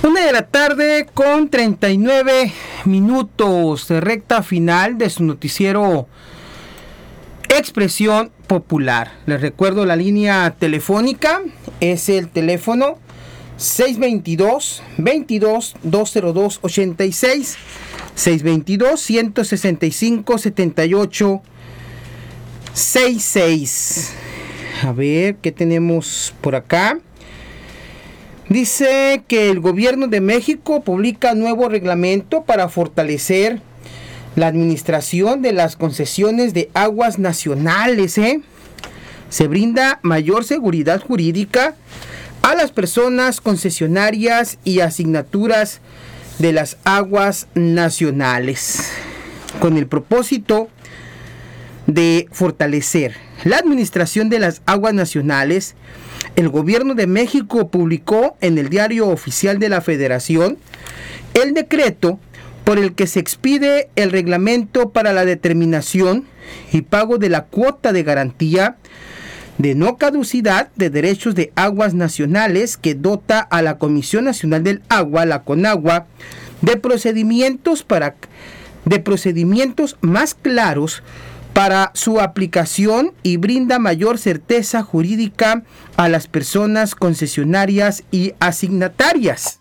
1:39 p.m, recta final de su noticiero Expresión Popular. Les recuerdo la línea telefónica, es el teléfono 622-202-86, 622-165-78-66. A ver, ¿qué tenemos por acá? Dice que el gobierno de México publica nuevo reglamento para fortalecer la administración de las concesiones de aguas nacionales. Se brinda mayor seguridad jurídica a las personas concesionarias y asignaturas de las aguas nacionales, con el propósito de fortalecer la administración de las aguas nacionales. El gobierno de México publicó en el Diario Oficial de la Federación el decreto por el que se expide el reglamento para la determinación y pago de la cuota de garantía de no caducidad de derechos de aguas nacionales, que dota a la Comisión Nacional del Agua, la CONAGUA, de procedimientos más claros para su aplicación y brinda mayor certeza jurídica a las personas concesionarias y asignatarias.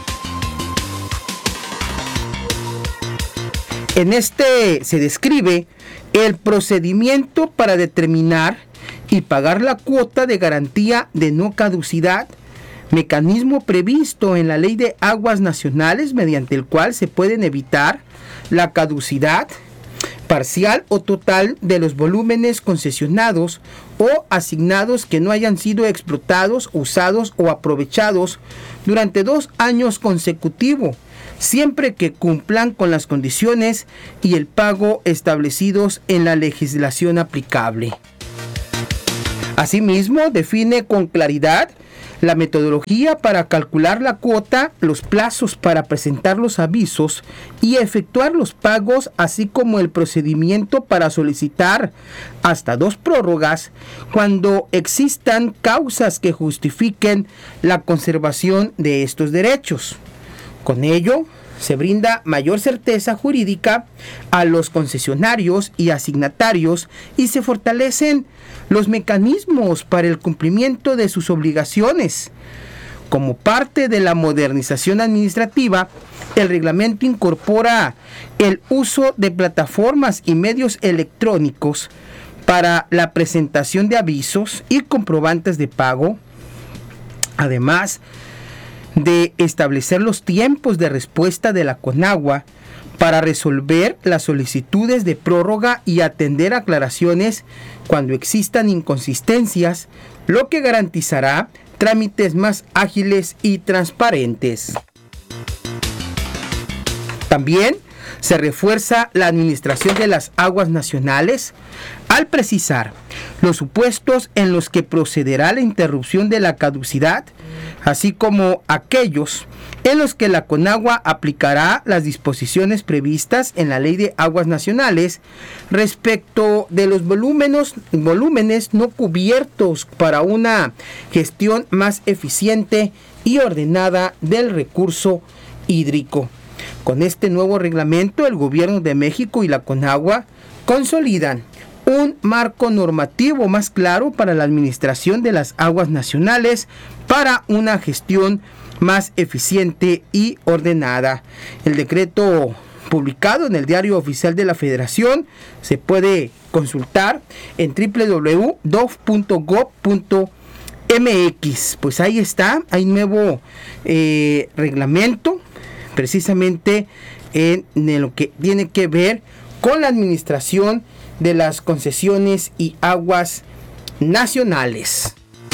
En este se describe el procedimiento para determinar y pagar la cuota de garantía de no caducidad, mecanismo previsto en la Ley de Aguas Nacionales mediante el cual se pueden evitar la caducidad parcial o total de los volúmenes concesionados o asignados que no hayan sido explotados, usados o aprovechados durante 2 años consecutivos, siempre que cumplan con las condiciones y el pago establecidos en la legislación aplicable. Asimismo, define con claridad la metodología para calcular la cuota, los plazos para presentar los avisos y efectuar los pagos, así como el procedimiento para solicitar hasta 2 prórrogas cuando existan causas que justifiquen la conservación de estos derechos. Con ello, se brinda mayor certeza jurídica a los concesionarios y asignatarios y se fortalecen los mecanismos para el cumplimiento de sus obligaciones. Como parte de la modernización administrativa, el reglamento incorpora el uso de plataformas y medios electrónicos para la presentación de avisos y comprobantes de pago, además de establecer los tiempos de respuesta de la CONAGUA para resolver las solicitudes de prórroga y atender aclaraciones cuando existan inconsistencias, lo que garantizará trámites más ágiles y transparentes. También se refuerza la administración de las aguas nacionales al precisar los supuestos en los que procederá la interrupción de la caducidad, así como aquellos en los que la CONAGUA aplicará las disposiciones previstas en la Ley de Aguas Nacionales respecto de los volúmenes no cubiertos para una gestión más eficiente y ordenada del recurso hídrico. Con este nuevo reglamento, el Gobierno de México y la CONAGUA consolidan un marco normativo más claro para la administración de las aguas nacionales para una gestión más eficiente y ordenada. El decreto publicado en el Diario Oficial de la Federación se puede consultar en www.gov.mx. Pues ahí está, hay nuevo reglamento precisamente en lo que tiene que ver con la administración de las concesiones y aguas nacionales.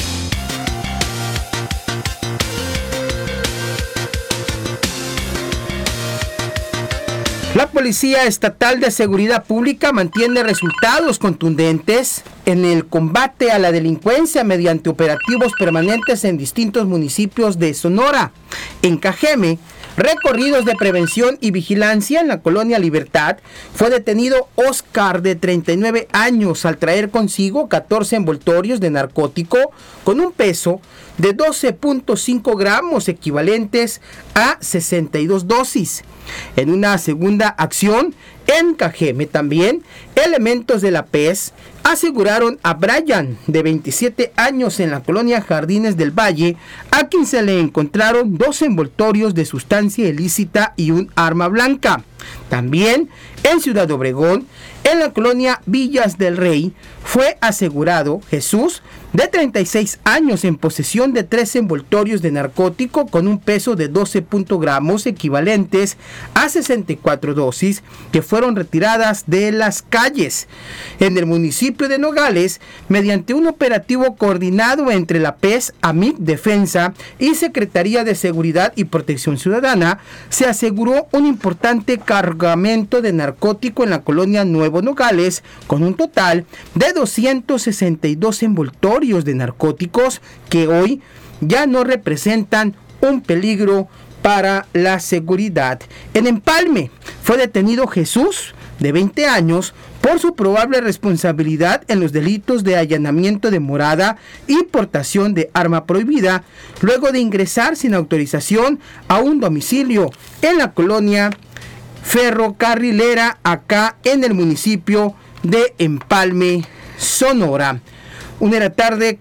La Policía Estatal de Seguridad Pública mantiene resultados contundentes en el combate a la delincuencia mediante operativos permanentes en distintos municipios de Sonora. En Cajeme, recorridos de prevención y vigilancia en la colonia Libertad, fue detenido Oscar, de 39 años, al traer consigo 14 envoltorios de narcótico con un peso de 12.5 gramos equivalentes a 62 dosis. En una segunda acción en Cajeme también, elementos de la PES aseguraron a Brian, de 27 años, en la colonia Jardines del Valle, a quien se le encontraron 2 envoltorios de sustancia ilícita y un arma blanca. También en Ciudad Obregón, en la colonia Villas del Rey, fue asegurado Jesús, de 36 años, en posesión de 3 envoltorios de narcótico con un peso de 12 gramos equivalentes a 64 dosis, que fueron retiradas de las calles. En el municipio de Nogales, mediante un operativo coordinado entre la PES, AMIC Defensa y Secretaría de Seguridad y Protección Ciudadana, se aseguró un importante cargamento de narcótico en la colonia Nuevo Nogales, con un total de 262 envoltorios de narcóticos que hoy ya no representan un peligro para la seguridad. En Empalme fue detenido Jesús, de 20 años, por su probable responsabilidad en los delitos de allanamiento de morada y portación de arma prohibida, luego de ingresar sin autorización a un domicilio en la colonia Ferrocarrilera, acá en el municipio de Empalme, Sonora. 1:46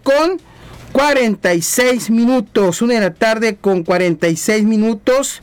p.m.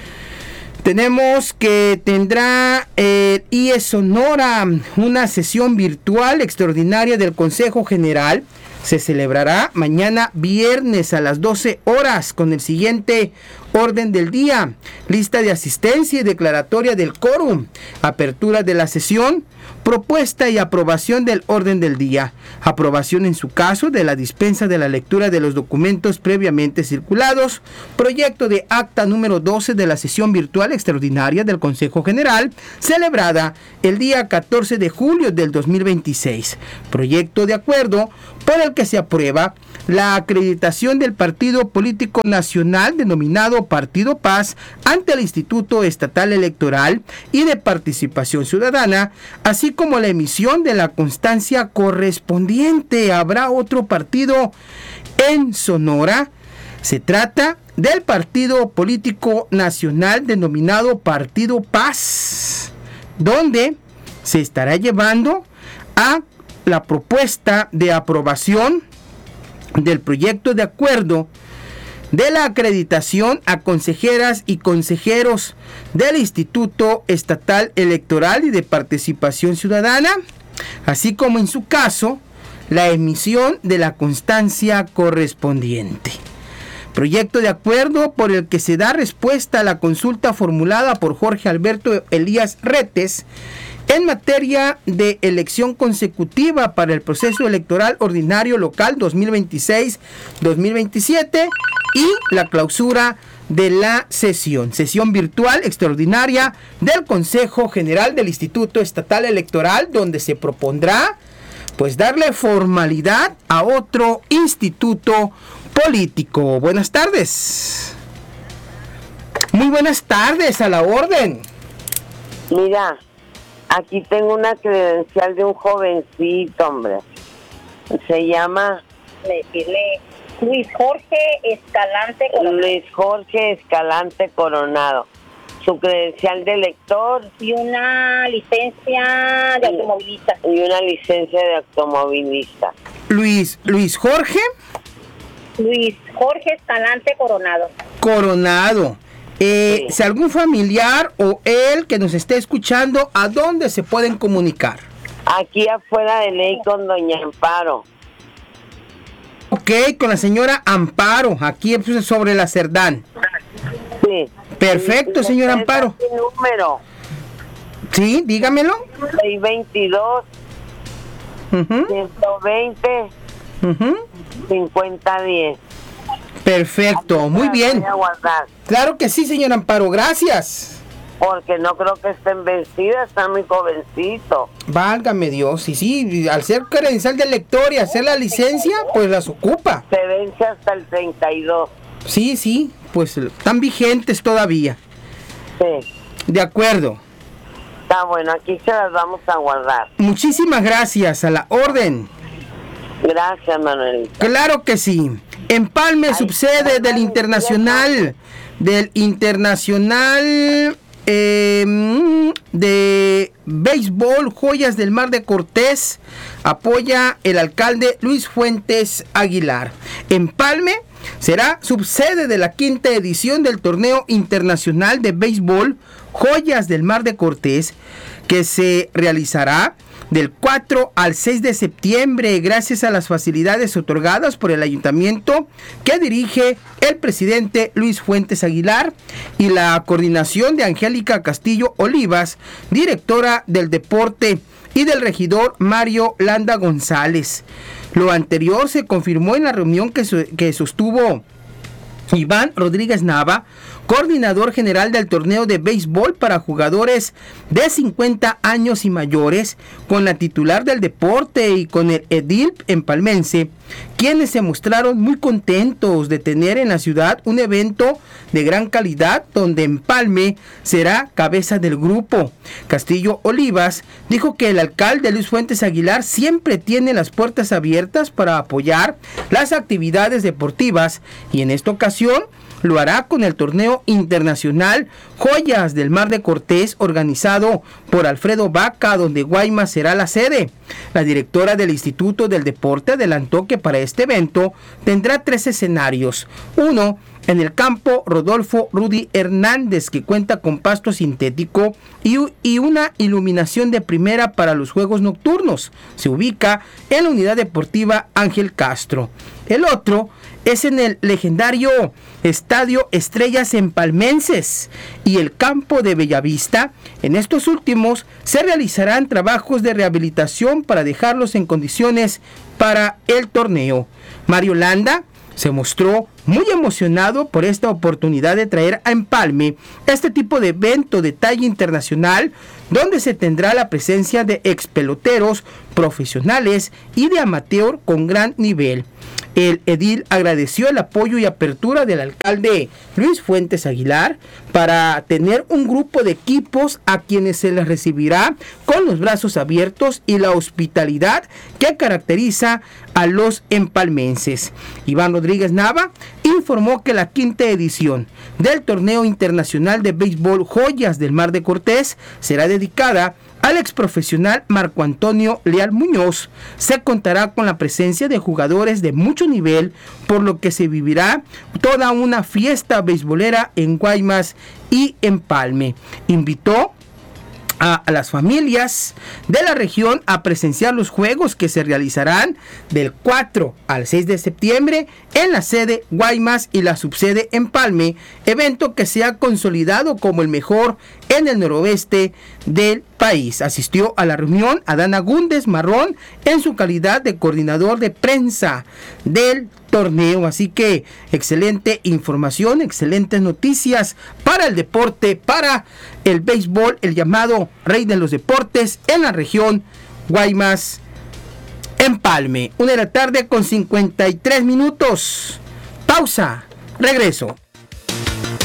Tenemos que tendrá IES Sonora una sesión virtual extraordinaria del Consejo General. Se celebrará mañana viernes a las 12 horas con el siguiente orden del día: lista de asistencia y declaratoria del quórum, apertura de la sesión, propuesta y aprobación del orden del día, aprobación en su caso de la dispensa de la lectura de los documentos previamente circulados, proyecto de acta número 12 de la sesión virtual extraordinaria del Consejo General, celebrada el día 14 de julio del 2026, proyecto de acuerdo por el que se aprueba la acreditación del partido político nacional denominado Partido Paz ante el Instituto Estatal Electoral y de Participación Ciudadana, así como la emisión de la constancia correspondiente. ¿Habrá otro partido en Sonora? Se trata del partido político nacional denominado Partido Paz, donde se estará llevando a la propuesta de aprobación del proyecto de acuerdo de la acreditación a consejeras y consejeros del Instituto Estatal Electoral y de Participación Ciudadana, así como en su caso la emisión de la constancia correspondiente. Proyecto de acuerdo por el que se da respuesta a la consulta formulada por Jorge Alberto Elías Retes en materia de elección consecutiva para el proceso electoral ordinario local 2026-2027 y la clausura de la sesión virtual extraordinaria del Consejo General del Instituto Estatal Electoral, donde se propondrá pues darle formalidad a otro instituto político. Buenas tardes. Muy buenas tardes, a la orden. Mira, aquí tengo una credencial de un jovencito, hombre. Se llama Luis Jorge Escalante Coronado. Luis Jorge Escalante Coronado. Su credencial de lector. Y una licencia de automovilista. Y una licencia de automovilista. Luis Jorge. Luis Jorge Escalante Coronado. Coronado. Sí. Si algún familiar o él que nos esté escuchando, ¿a dónde se pueden comunicar? Aquí afuera de ley con doña Amparo. Ok, con la señora Amparo, aquí sobre la Cerdán. Sí. Perfecto, señora Amparo. ¿Qué número? Sí, dígamelo. 622 120 5010. Perfecto, muy bien. Voy a guardar. Claro que sí, señora Amparo, gracias. Porque no creo que estén vencidas, está muy jovencito. Válgame Dios, y sí, al ser credencial de lector y hacer la licencia, pues las ocupa. Se vence hasta el 32. Sí, pues están vigentes todavía. Sí. De acuerdo. Está bueno, aquí se las vamos a guardar. Muchísimas gracias, a la orden. Gracias, Manuelita. Claro que sí. Empalme, subsede del Internacional, de béisbol, Joyas del Mar de Cortés, apoya el alcalde Luis Fuentes Aguilar. Empalme será subsede de la 5ª edición del Torneo Internacional de Béisbol, Joyas del Mar de Cortés, que se realizará del 4 al 6 de septiembre, gracias a las facilidades otorgadas por el ayuntamiento que dirige el presidente Luis Fuentes Aguilar y la coordinación de Angélica Castillo Olivas, directora del deporte, y del regidor Mario Landa González. Lo anterior se confirmó en la reunión que sostuvo Iván Rodríguez Nava, coordinador general del torneo de béisbol para jugadores de 50 años y mayores, con la titular del deporte y con el edil empalmense, quienes se mostraron muy contentos de tener en la ciudad un evento de gran calidad donde Empalme será cabeza del grupo. Castillo Olivas dijo que el alcalde Luis Fuentes Aguilar siempre tiene las puertas abiertas para apoyar las actividades deportivas y en esta ocasión lo hará con el torneo internacional Joyas del Mar de Cortés, organizado por Alfredo Vaca, donde Guaymas será la sede. La directora del Instituto del Deporte adelantó que para este evento tendrá 3 escenarios. Uno en el campo Rodolfo Rudy Hernández, que cuenta con pasto sintético y una iluminación de primera para los juegos nocturnos. Se ubica en la unidad deportiva Ángel Castro. El otro es en el legendario Estadio Estrellas Empalmenses y el campo de Bellavista. En estos últimos se realizarán trabajos de rehabilitación para dejarlos en condiciones para el torneo. Mario Landa se mostró muy emocionado por esta oportunidad de traer a Empalme este tipo de evento de talla internacional, donde se tendrá la presencia de expeloteros profesionales y de amateur con gran nivel. El edil agradeció el apoyo y apertura del alcalde Luis Fuentes Aguilar para tener un grupo de equipos a quienes se les recibirá con los brazos abiertos y la hospitalidad que caracteriza a los empalmenses. Iván Rodríguez Nava informó que la 5ª edición del Torneo Internacional de Béisbol Joyas del Mar de Cortés será dedicada al exprofesional Marco Antonio Leal Muñoz. Se contará con la presencia de jugadores de mucho nivel, por lo que se vivirá toda una fiesta beisbolera en Guaymas y Empalme. Invitó a las familias de la región a presenciar los juegos que se realizarán del 4 al 6 de septiembre en la sede Guaymas y la subsede Empalme, evento que se ha consolidado como el mejor en el noroeste del país. Asistió a la reunión Adán Agúndez Marrón en su calidad de coordinador de prensa del torneo. Así que excelente información, excelentes noticias para el deporte, para el béisbol, el llamado rey de los deportes en la región Guaymas Empalme. 1 de la tarde con 53 minutos. Pausa, regreso.